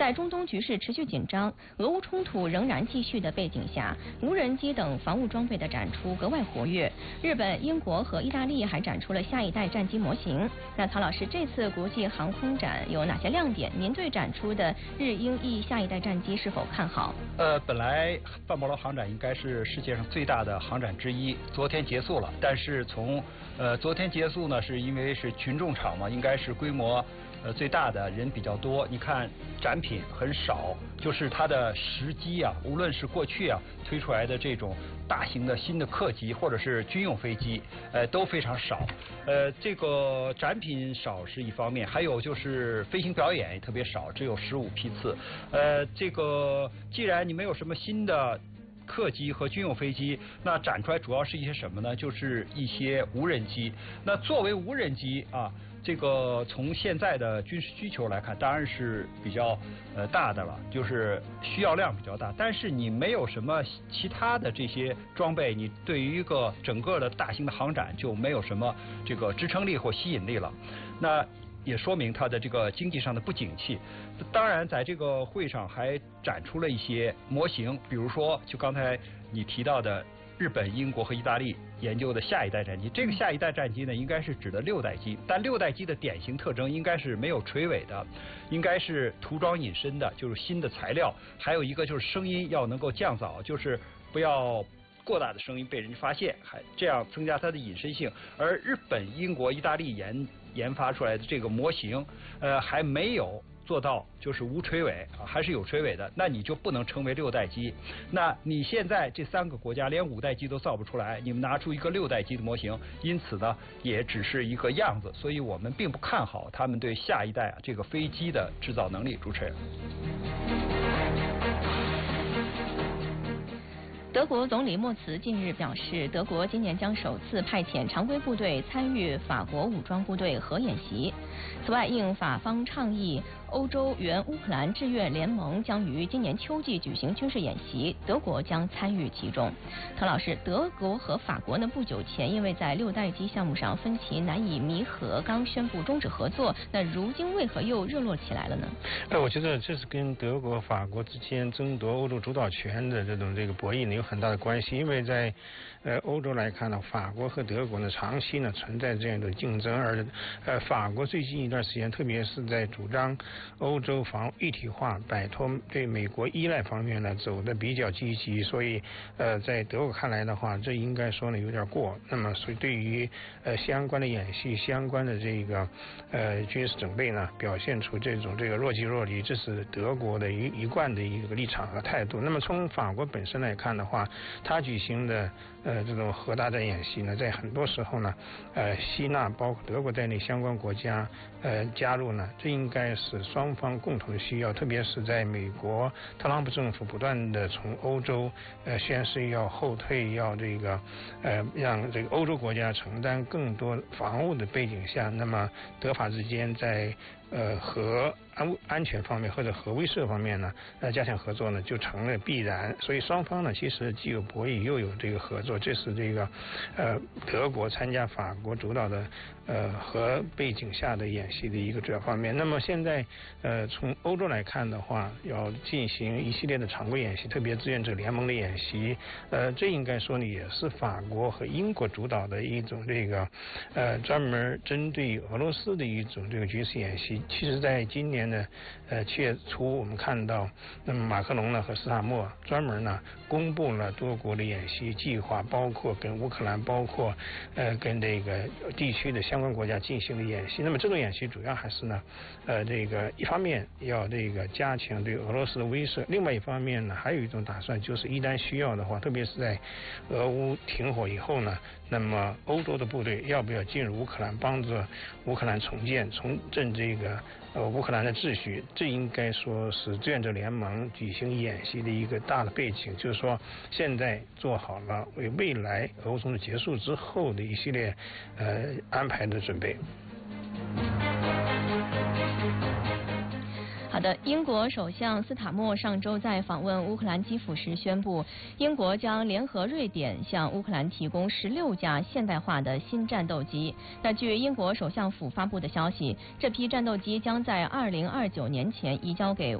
在中东局势持续紧张、俄乌冲突仍然继续的背景下，无人机等防务装备的展出格外活跃。日本、英国和意大利还展出了下一代战机模型。那曹老师，这次国际航空展有哪些亮点？您对展出的日英意下一代战机是否看好？ 本来范博罗航展应该是世界上最大的航展之一，昨天结束了。但是从昨天结束呢，是因为是群众场嘛，应该是规模最大的，人比较多。你看展品很少，就是它的时机啊，无论是过去啊推出来的这种大型的新的客机或者是军用飞机，都非常少。这个展品少是一方面，还有就是飞行表演也特别少，只有15批次。这个既然你没有什么新的客机和军用飞机，那展出来主要是一些什么呢？就是一些无人机。那作为无人机啊，这个从现在的军事需求来看，当然是比较大的了，就是需要量比较大。但是你没有什么其他的这些装备，你对于一个整个的大型的航展就没有什么这个支撑力或吸引力了。那也说明它的这个经济上的不景气。当然，在这个会上还展出了一些模型，比如说就刚才你提到的日本、英国和意大利研究的下一代战机。这个下一代战机呢，应该是指的6代机，但6代机的典型特征应该是没有垂尾的，应该是涂装隐身的，就是新的材料。还有一个就是声音要能够降噪，就是不要过大的声音被人发现，还这样增加它的隐身性。而日本、英国、意大利研发出来的这个模型，还没有做到就是无垂尾啊，还是有垂尾的，那你就不能称为6代机。那你现在这3个国家连5代机都造不出来，你们拿出一个6代机的模型，因此呢，也只是一个样子，所以我们并不看好他们对下一代这个飞机的制造能力。主持人。 德国总理默茨近日表示，德国今年将首次派遣常规部队参与法国武装部队核演习。此外，应法方倡议，欧洲援乌克兰志愿联盟将于今年秋季举行军事演习，德国将参与其中。唐老师，德国和法国呢不久前因为在6代机项目上分歧难以弥合，刚宣布终止合作，那如今为何又热络起来了呢？ 我觉得这是跟德国、法国之间争夺欧洲主导权的这个博弈呢有很大的关系。因为在欧洲来看呢，法国和德国呢长期呢存在这样的竞争，而法国最近一段时间，特别是在主张欧洲防一体化、摆脱对美国依赖方面呢走得比较积极，所以在德国看来的话，这应该说呢有点过。那么所以对于相关的演习、相关的这个军事准备呢，表现出这个若即若离，这是德国的一贯的一个立场和态度。那么从法国本身来看的话，他举行的这种核大战演习呢，在很多时候呢吸纳包括德国在内相关国家加入呢，这应该是双方共同的需要。特别是在美国特朗普政府不断的从欧洲宣示要后退，要让这个欧洲国家承担更多防务的背景下，那么德法之间在核安全方面或者核威慑方面呢加强合作呢就成了必然。所以双方呢其实既有博弈又有这个合作，这是这个德国参加法国主导的核背景下的演习的一个主要方面。那么现在从欧洲来看的话，要进行一系列的常规演习，特别志愿者联盟的演习，这应该说呢也是法国和英国主导的一种这个专门针对俄罗斯的一种这个军事演习。其实在今年的7月初，我们看到那么马克龙呢和斯塔默专门呢公布了多国的演习计划，包括跟乌克兰，包括跟这个地区的相关国家进行的演习。那么这种演习主要还是呢这个一方面要这个加强对俄罗斯的威慑，另外一方面呢还有一种打算，就是一旦需要的话，特别是在俄乌停火以后呢，那么欧洲的部队要不要进入乌克兰，帮助乌克兰重振这个乌克兰的秩序，这应该说是志愿者联盟举行演习的一个大的背景，就是说现在做好了为未来俄乌冲突结束之后的一系列安排的准备。 好的，英国首相斯塔默上周在访问乌克兰基辅时宣布，英国将联合瑞典向乌克兰提供16架现代化的新战斗机。那据英国首相府发布的消息，这批战斗机将在2029年前移交给